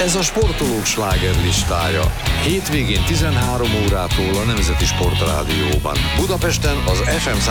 Ez a sportolók slágerlistája. Hétvégén 13 órától a Nemzeti Sportrádióban. Budapesten az FM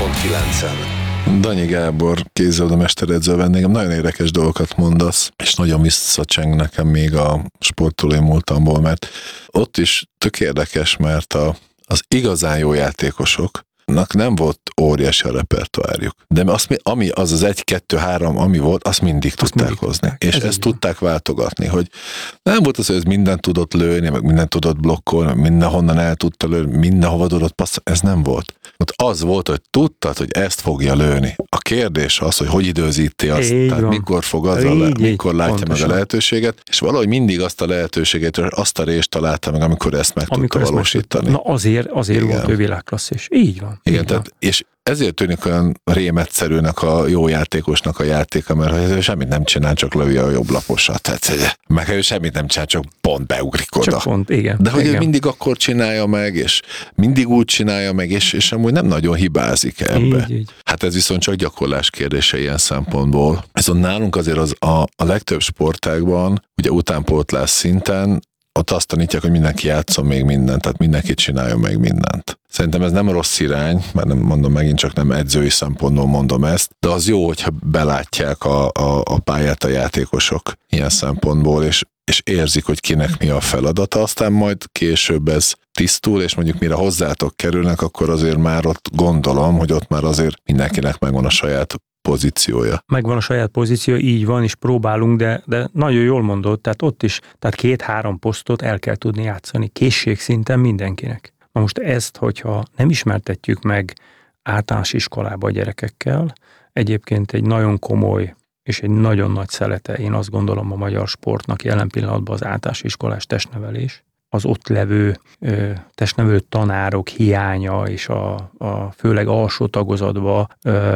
105.9-en. Danyi Gábor, kézilabda mesteredző vendégem, nagyon érdekes dolgokat mondasz, és nagyon visszacseng nekem még a sportolói múltamból, mert ott is tök érdekes, mert az igazán jó játékosoknak nem volt óriási a repertoárjuk. De ami az 1-2-3, ami volt, azt mindig tudták hozni. És ezt tudták váltogatni, hogy nem volt az, hogy ez mindent tudott lőni, meg mindent tudott blokkolni, meg mindenhonnan el tudta lőni, mindenhova tudott passzolni, ez nem volt. Ott az volt, hogy tudtad, hogy ezt fogja lőni. A kérdés az, hogy időzíti azt, tehát mikor fog mikor látja pontosan meg a lehetőséget, és valahogy mindig azt a lehetőséget, azt a részt találta meg, amikor ezt meg tudta valósítani. Na azért volt ő világklasszis. Így van. Igen, tehát, és ezért tűnik olyan rémetszerűnek a jó játékosnak a játéka, mert ő semmit nem csinál, csak lövi a jobb laposat. Tehát, meg ő semmit nem csinál, csak pont beugrik oda. Csak pont, igen. De hogy ő mindig akkor csinálja meg, és mindig úgy csinálja meg, és amúgy nem nagyon hibázik ebbe. Így. Hát ez viszont csak gyakorlás kérdése ilyen szempontból. Viszont nálunk azért a legtöbb sportágban, ugye utánpótlás szinten, ott azt tanítják, hogy mindenki játszon még mindent, tehát mindenki csinálja meg mindent. Szerintem ez nem rossz irány, mert nem mondom megint, csak nem edzői szempontból mondom ezt, de az jó, hogyha belátják a pályát a játékosok ilyen szempontból, és érzik, hogy kinek mi a feladata, aztán majd később ez tisztul, és mondjuk mire hozzátok kerülnek, akkor azért már ott gondolom, hogy ott már azért mindenkinek megvan a saját pozíciója. Megvan a saját pozíció, így van, és próbálunk, de nagyon jól mondod, tehát ott is, tehát 2-3 posztot el kell tudni játszani, készségszinten mindenkinek. Na most ezt, hogyha nem ismertetjük meg általános iskolába a gyerekekkel, egyébként egy nagyon komoly és egy nagyon nagy szelete, én azt gondolom a magyar sportnak jelen pillanatban az általános iskolás testnevelés, az ott levő testnevelő tanárok hiánya, és a főleg alsó tagozatban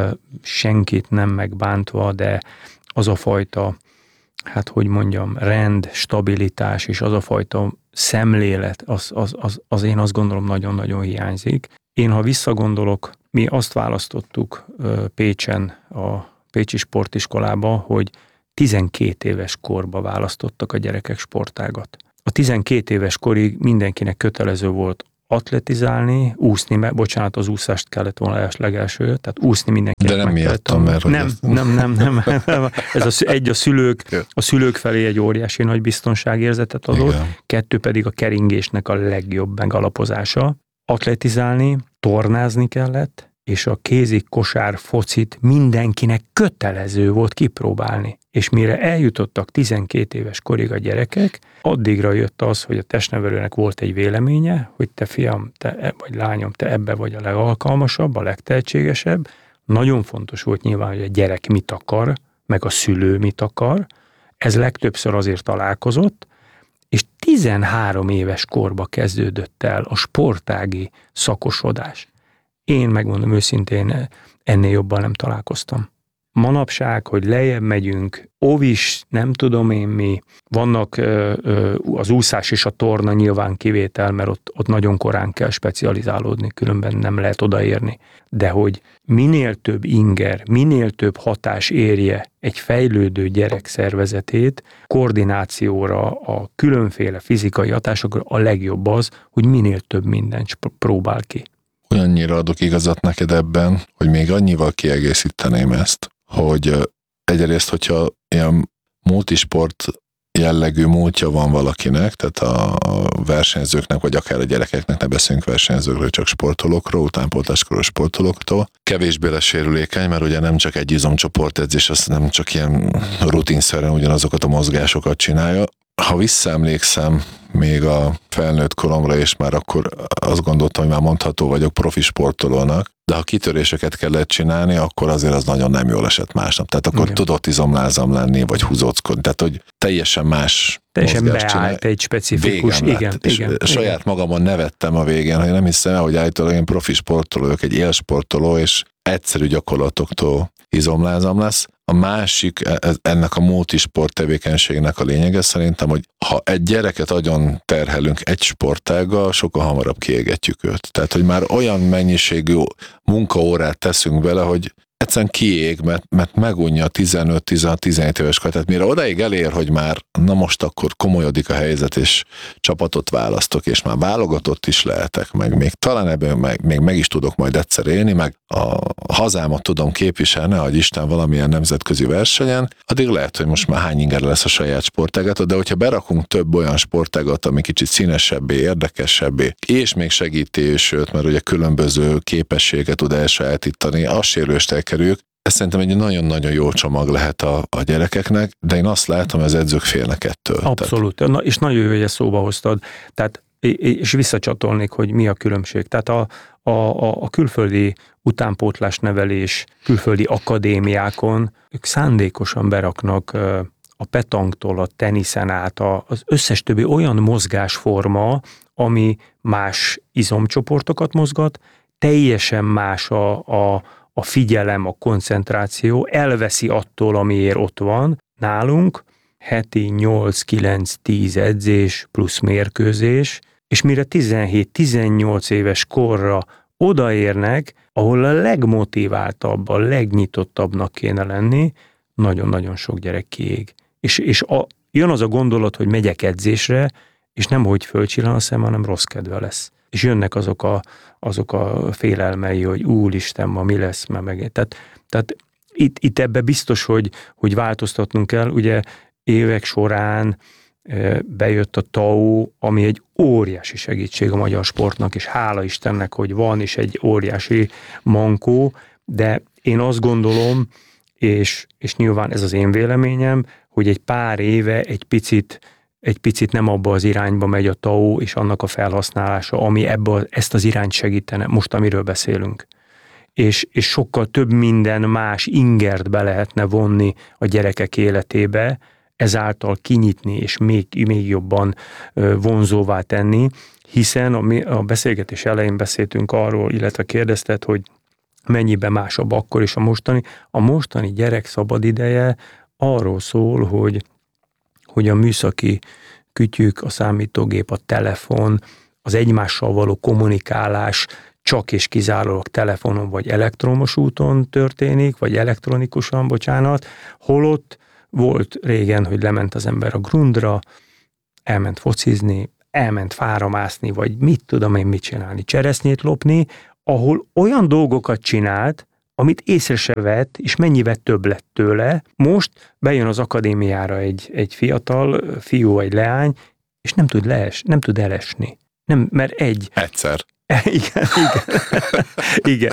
senkit nem megbántva, de az a fajta, hát hogy mondjam, rend, stabilitás, és az a fajta szemlélet, az én azt gondolom nagyon-nagyon hiányzik. Én, ha visszagondolok, mi azt választottuk Pécsen, a Pécsi Sportiskolába, hogy 12 éves korba választottak a gyerekek sportágat. A 12 éves korig mindenkinek kötelező volt atletizálni, úszni, az úszást kellett volna legelső, tehát úszni mindenkinek. De nem miattam, mert... Nem. Ez a szülők felé egy óriási nagy biztonságérzetet adott, igen. 2 pedig a keringésnek a legjobb megalapozása. Atletizálni, tornázni kellett, és a kézi kosár focit mindenkinek kötelező volt kipróbálni. És mire eljutottak 12 éves korig a gyerekek, addigra jött az, hogy a testnevelőnek volt egy véleménye, hogy te fiam, vagy lányom, te ebbe vagy a legalkalmasabb, a legtehetségesebb. Nagyon fontos volt nyilván, hogy a gyerek mit akar, meg a szülő mit akar. Ez legtöbbször azért találkozott, és 13 éves korba kezdődött el a sportági szakosodás. Én megmondom őszintén, ennél jobban nem találkoztam. Manapság, hogy lejjebb megyünk, óvis, nem tudom én mi, vannak az úszás és a torna nyilván kivétel, mert ott nagyon korán kell specializálódni, különben nem lehet odaérni. De hogy minél több inger, minél több hatás érje egy fejlődő gyerek szervezetét, koordinációra, a különféle fizikai hatásokra a legjobb az, hogy minél több mindent próbál ki. Olyannyira adok igazat neked ebben, hogy még annyival kiegészíteném ezt, hogy egyrészt, hogyha ilyen multisport jellegű múltja van valakinek, tehát a versenyzőknek, vagy akár a gyerekeknek, ne beszéljünk versenyzőkről, csak sportolókról, utánpótláskoros sportolóktól, kevésbé lesérülékeny, mert ugye nem csak egy izomcsoportedzés, az nem csak ilyen rutinszerűen ugyanazokat a mozgásokat csinálja. Ha visszaemlékszem még a felnőtt koromra, és már akkor azt gondoltam, hogy már mondható vagyok profi sportolónak, de ha kitöréseket kellett csinálni, akkor azért az nagyon nem jól esett másnap. Tehát akkor tudott izomlázam lenni, vagy húzóckodni. Tehát, hogy teljesen más mozgást beállt egy specifikus, igen. Saját magamon nevettem a végén, hogy nem hiszem el, hogy állítólag én profi sportoló, vagyok, egy élsportoló, és egyszerű gyakorlatoktól izomlázam lesz. A másik, ennek a multisport tevékenységnek a lényege szerintem, hogy ha egy gyereket agyon terhelünk egy sportággal, sokkal hamarabb kiégetjük őt. Tehát, hogy már olyan mennyiségű munkaórát teszünk bele, hogy egyszerűen kiég, mert megunja a 15-16-17 éves kor. Tehát mire odaig elér, hogy már na most akkor komolyodik a helyzet, és csapatot választok, és már válogatott is lehetek, meg még talán ebből meg is tudok majd egyszer élni, meg a hazámat tudom képviselni, hogy Isten valamilyen nemzetközi versenyen, addig lehet, hogy most már hány inger lesz a saját sportágat, de hogyha berakunk több olyan sportágat, ami kicsit színesebbé, érdekesebbé, és még segíti, sőt, mert ugye különböző képességet tud elsajátítani, az sérülést elkerüljük. Ez szerintem egy nagyon-nagyon jó csomag lehet a gyerekeknek, de én azt látom, az edzők félnek ettől. Abszolút, tehát... és nagyon jó, hogy ezt szóba hoztad. Tehát, és visszacsatolnék, hogy mi a különbség. Tehát a külföldi utánpótlásnevelés, külföldi akadémiákon ők szándékosan beraknak a petanktól, a teniszen át, az összes többi olyan mozgásforma, ami más izomcsoportokat mozgat, teljesen más a figyelem, a koncentráció, elveszi attól, amiért ott van. Nálunk heti 8-9-10 edzés plusz mérkőzés, és mire 17-18 éves korra odaérnek, ahol a legmotiváltabb, a legnyitottabbnak kéne lenni, nagyon-nagyon sok gyerek kiég. És jön az a gondolat, hogy megyek edzésre, és nem hogy fölcsillan a szem, hanem rossz kedve lesz. És jönnek azok a félelmei, hogy úristen, ma mi lesz, meg. Tehát itt ebbe biztos, hogy változtatnunk kell. Ugye évek során bejött a TAO, ami egy óriási segítség a magyar sportnak, és hála Istennek, hogy van, és egy óriási mankó, de én azt gondolom, és nyilván ez az én véleményem, hogy egy pár éve egy picit nem abba az irányba megy a TAO és annak a felhasználása, ami ezt az irányt segítene, most amiről beszélünk. És sokkal több minden más ingert be lehetne vonni a gyerekek életébe, ezáltal kinyitni és még jobban vonzóvá tenni, hiszen a beszélgetés elején beszéltünk arról, illetve kérdezted, hogy mennyiben másabb akkor és a mostani. A mostani gyerek szabadideje arról szól, hogy a műszaki kütyük, a számítógép, a telefon, az egymással való kommunikálás csak és kizárólag telefonon vagy elektromos úton történik, vagy elektronikusan, bocsánat, holott volt régen, hogy lement az ember a grundra, elment focizni, elment fára mászni, vagy mit tudom én mit csinálni, cseresznyét lopni, ahol olyan dolgokat csinált, amit észre se vett, és mennyivel több lett tőle. Most bejön az akadémiára egy fiatal fiú vagy leány, és nem tud elesni. Nem, mert Egyszer. Igen.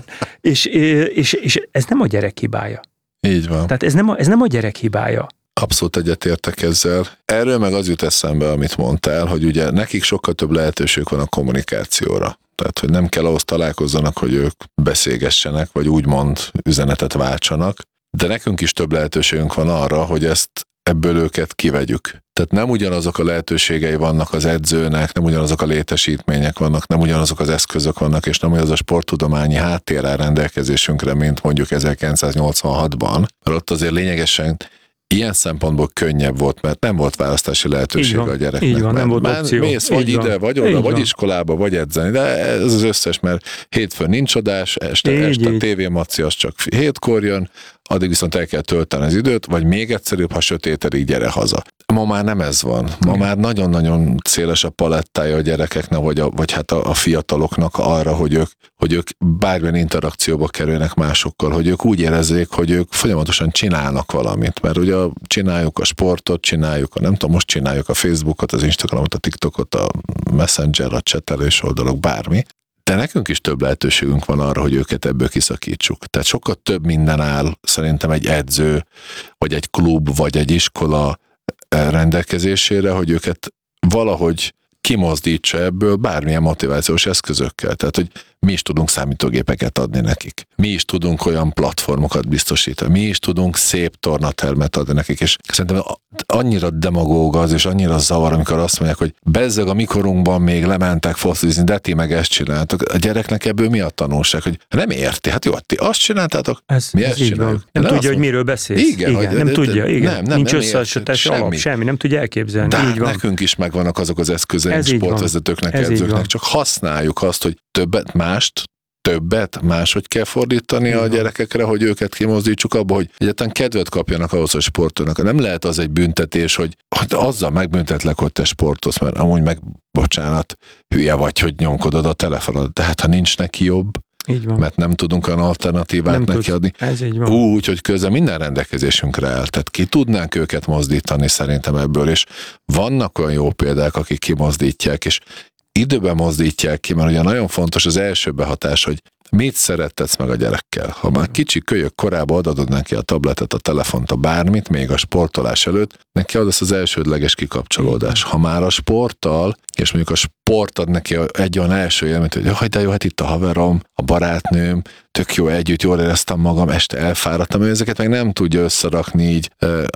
És ez nem a gyerek hibája. Így van. Tehát ez nem a gyerek hibája. Abszolút egyetértek ezzel. Erről meg az jut eszembe, amit mondtál, hogy ugye nekik sokkal több lehetőség van a kommunikációra. Tehát, hogy nem kell ahhoz találkozzanak, hogy ők beszélgessenek, vagy úgymond üzenetet váltsanak, de nekünk is több lehetőségünk van arra, hogy ebből őket kivegyük. Tehát nem ugyanazok a lehetőségei vannak az edzőnek, nem ugyanazok a létesítmények vannak, nem ugyanazok az eszközök vannak, és nem ugyanaz a sporttudományi háttér áll rendelkezésünkre, mint mondjuk 1986-ban, mert ott azért lényegesen ilyen szempontból könnyebb volt, mert nem volt választási lehetőség a gyereknek. Így van, nem volt opció. Mész vagy ide, vagy oda, vagy iskolába, vagy edzeni, de ez az összes, mert hétfőn nincs adás, este a tévémaci az csak 7-kor jön, addig viszont el kell tölteni az időt, vagy még egyszerűbb, ha sötétedik, gyere haza. Ma már nem ez van. Ma már nagyon-nagyon széles a palettája a gyerekeknek, vagy hát a fiataloknak arra, hogy ők bármilyen interakcióba kerülnek másokkal, hogy ők úgy érezzék, hogy ők folyamatosan csinálnak valamit, mert ugye csináljuk a sportot, most csináljuk a Facebookot, az Instagramot, a TikTokot, a Messenger, a csetelés oldalok, bármi. De nekünk is több lehetőségünk van arra, hogy őket ebből kiszakítsuk. Tehát sokkal több minden áll szerintem egy edző, vagy egy klub, vagy egy iskola rendelkezésére, hogy őket valahogy kimozdítsa ebből bármilyen motivációs eszközökkel. Tehát, hogy mi is tudunk számítógépeket adni nekik. Mi is tudunk olyan platformokat biztosítani. Mi is tudunk szép tornatermet adni nekik. És szerintem annyira demagóg az, és annyira zavar, amikor azt mondják, hogy bezzeg a mikorunkban még lementek focizni, de ti meg ezt csináltok. A gyereknek ebből mi a tanulság? Hogy nem érti. Hát jó, ti azt csináltátok, mi ezt csináljuk. Nem tudja, hogy miről beszélsz. Igen, nem tudja. Igen. Nincs összehasonlítás alap, semmi. Semmi, nem tudja elképzelni. De így van. nekünk is megvannak azok az eszközeink sportvezetőknek, edzőknek, csak használjuk azt, hogy többet mást többet máshogy kell fordítani a gyerekekre, hogy őket kimozdítsuk abba, hogy egyáltalán kedvet kapjanak ahhoz, hogy sportolnak. Nem lehet az egy büntetés, hogy azzal megbüntetlek, hogy te sportolsz, mert amúgy meg, bocsánat, hülye vagy, hogy nyomkodod a telefonod. Tehát ha nincs neki jobb, mert nem tudunk olyan alternatívát neki adni. Úgy, hogy közben minden rendelkezésünkre áll. Tehát ki tudnánk őket mozdítani szerintem ebből, és vannak olyan jó példák, akik kimozdítják, és időben mozdítják ki, mert ugye nagyon fontos az első behatás, hogy mit szerettetsz meg a gyerekkel. Ha már kicsi kölyök korában adod neki a tabletet, a telefont, a bármit, még a sportolás előtt, neki adasz az elsődleges kikapcsolódás. Ha már a sporttal, és mondjuk a sport ad neki egy olyan első élményt, hogy jaj, de jó, hát itt a haverom, a barátnőm, tök jó együtt, jól éreztem magam, este elfáradtam, ő ezeket meg nem tudja összerakni így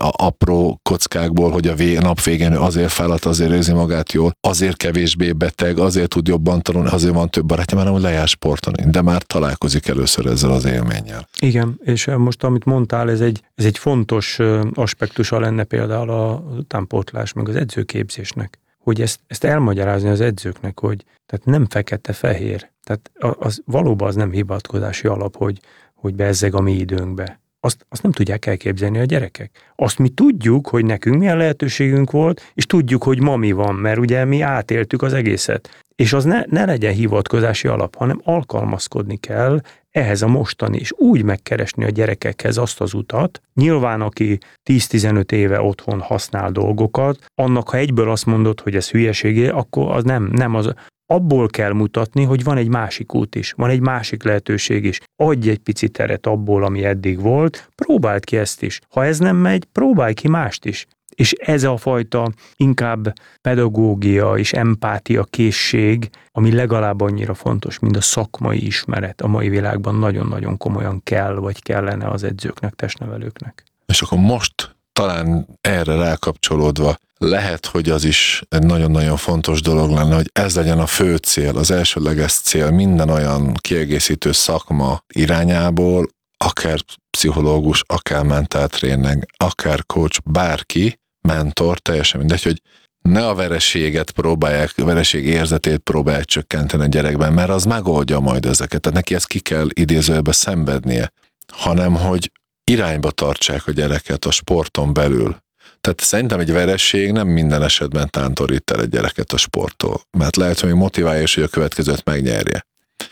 apró kockákból, hogy a nap végén ő azért fáradt, azért érzi magát jól, azért kevésbé beteg, azért tud jobban tanulni, azért van több barátja, mert nem lejár sportolni, de már találkozik először ezzel az élménnyel. Igen, és most amit mondtál, ez egy fontos aspektusa lenne például a utánpótlás, meg az edzőképzésnek, hogy ezt elmagyarázni az edzőknek, hogy tehát nem fekete-fehér, tehát valóban az nem hivatkozási alap, hogy bezzeg a mi időnkbe. Azt nem tudják elképzelni a gyerekek. Azt mi tudjuk, hogy nekünk milyen lehetőségünk volt, és tudjuk, hogy ma mi van, mert ugye mi átéltük az egészet. És az ne legyen hivatkozási alap, hanem alkalmazkodni kell ehhez a mostani, és úgy megkeresni a gyerekekhez azt az utat. Nyilván, aki 10-15 éve otthon használ dolgokat, annak, ha egyből azt mondod, hogy ez hülyeségé, akkor az nem az. Abból kell mutatni, hogy van egy másik út is, van egy másik lehetőség is. Adj egy picit teret abból, ami eddig volt, próbáld ki ezt is. Ha ez nem megy, próbálj ki mást is. És ez a fajta inkább pedagógia és empátia készség, ami legalább annyira fontos, mint a szakmai ismeret a mai világban nagyon-nagyon komolyan kell, vagy kellene az edzőknek, testnevelőknek. És akkor most talán erre rákapcsolódva lehet, hogy az is egy nagyon-nagyon fontos dolog lenne, hogy ez legyen a fő cél, az elsődleges cél minden olyan kiegészítő szakma irányából, akár pszichológus, akár mentáltréner, akár coach, bárki, mentor, teljesen mindegy, hogy ne a vereséget próbálják, a vereség érzetét próbálják csökkenteni a gyerekben, mert az megoldja majd ezeket, tehát neki ezt ki kell idézőjelbe szenvednie, hanem hogy irányba tartsák a gyereket a sporton belül. Tehát szerintem egy vereség nem minden esetben tántorít el egy gyereket a sporttól, mert lehet, hogy még motiválja is, hogy a következőt megnyerje.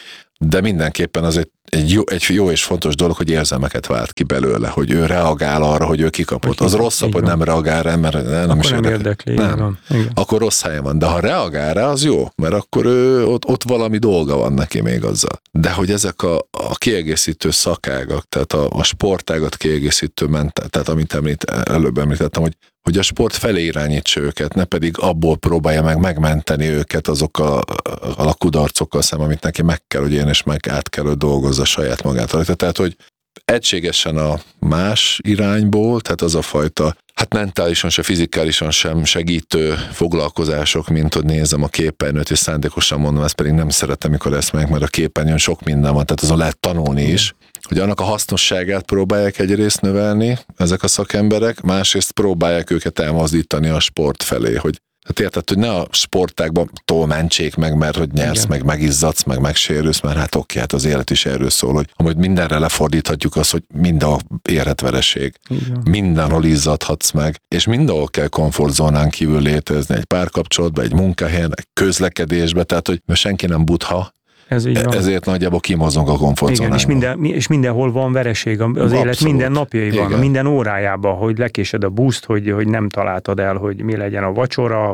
De mindenképpen az egy jó és fontos dolog, hogy érzelmeket vált ki belőle, hogy ő reagál arra, hogy ő kikapott. Az rosszabb, hogy nem reagál rá, mert nem is érdekli. Nem. Akkor rossz helyen van. De ha reagál rá, az jó, mert akkor ott valami dolga van neki még azzal. De hogy ezek a kiegészítő szakágak, tehát a sportágat kiegészítő tehát amit előbb említettem, hogy a sport felé irányítsa őket, ne pedig abból próbálja megmenteni őket azokkal a kudarcokkal szemben, amit neki meg kell, hogy én és meg át kell, hogy dolgozza saját magát. Tehát, hogy egységesen a más irányból, tehát az a fajta, hát mentálisan, se fizikálisan sem segítő foglalkozások, mint hogy nézem a képernyőt, és szándékosan mondom, ezt pedig nem szeretem, mikor ezt meg, mert a képernyőn sok minden van, tehát azon lehet tanulni is, hogy annak a hasznosságát próbálják egyrészt növelni ezek a szakemberek, másrészt próbálják őket elmozdítani a sport felé, hogy hát érted, hogy ne a sportákban mentsék meg, mert hogy nyersz, meg megizzadsz, meg megsérülsz, mert hát oké, hát az élet is erről szól, hogy amúgy mindenre lefordíthatjuk azt, hogy mindenhol érhet vereség. Mindenhol izzadhatsz meg, és mindenhol kell komfortzónán kívül létezni, egy párkapcsolatban, egy munkahelyen, egy közlekedésben, tehát hogy senki nem butha, ezért nagyjából kimozunk a komfortzónából. Igen, és mindenhol van vereség az élet minden napjaiban, minden órájában, hogy lekésed a buszt, hogy nem találtad el, hogy mi legyen a vacsora,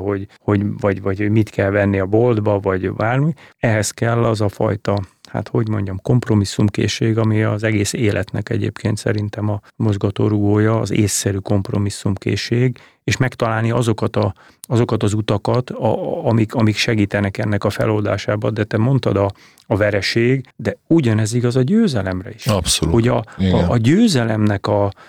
vagy mit kell venni a boltba, vagy bármi. Ehhez kell az a fajta, hát hogy mondjam, kompromisszumkészség, ami az egész életnek egyébként szerintem a mozgatórugója, az észszerű kompromisszumkészség, és megtalálni azokat az utakat, amik segítenek ennek a feloldásában, de te mondtad a vereség, de ugyanez igaz a győzelemre is. Abszolút. Hogy a győzelemnek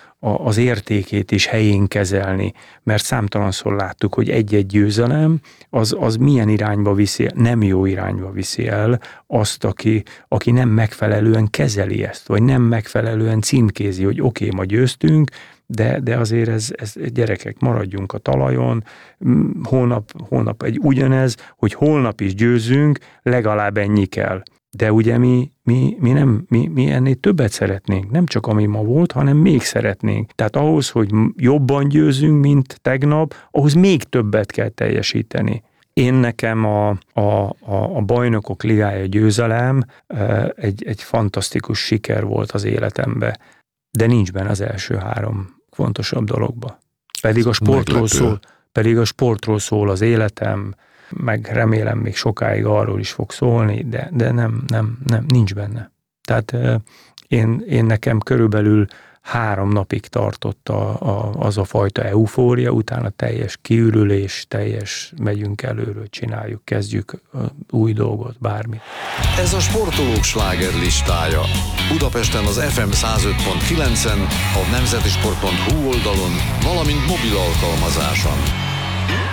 az értékét is helyén kezelni, mert számtalanszor láttuk, hogy egy-egy győzelem az milyen irányba viszi, nem jó irányba viszi el azt, aki nem megfelelően kezeli ezt, vagy nem megfelelően címkézi, hogy oké, ma győztünk, de azért ez gyerekek, maradjunk a talajon, holnap egy ugyanez, hogy holnap is győzzünk, legalább ennyi kell. De ugye mi ennél többet szeretnénk. Nem csak ami ma volt, hanem még szeretnénk. Tehát ahhoz, hogy jobban győzünk, mint tegnap, ahhoz még többet kell teljesíteni. Én nekem a Bajnokok Ligája győzelem egy fantasztikus siker volt az életemben, de nincs benne az első 3 fontosabb dologba. Pedig a sportról szól az életem, meg remélem még sokáig arról is fog szólni, de nem, nincs benne. Tehát én nekem körülbelül 3 napig tartott az a fajta eufória, utána teljes kiürülés, teljes megyünk előről, csináljuk, kezdjük új dolgot, bármit. Ez a sportolók slágerlistája. Budapesten az FM 105.9-en, a nemzetisport.hu oldalon, valamint mobil alkalmazáson.